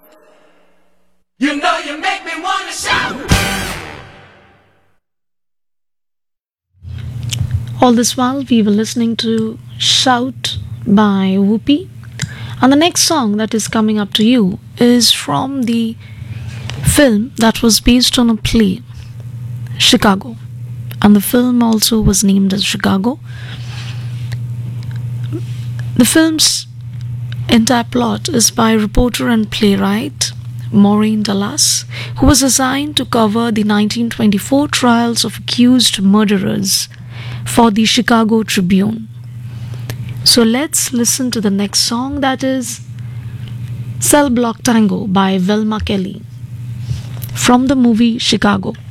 You know you make me wanna shout. All this while, we were listening to Shout by Whoopi. And the next song that is coming up to you is from the film that was based on a play, Chicago. And the film also was named as Chicago. The film's entire plot is by reporter and playwright Maureen Dallas, who was assigned to cover the 1924 trials of accused murderers for the Chicago Tribune. So let's listen to the next song, that is Cell Block Tango by Velma Kelly from the movie Chicago.